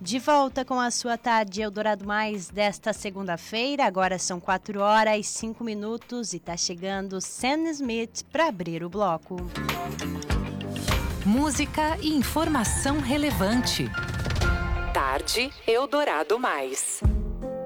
De volta com a sua tarde Eldorado Mais desta segunda-feira. Agora são 4h05 e tá chegando Sam Smith para abrir o bloco. Música e informação relevante. Tarde Eldorado Mais.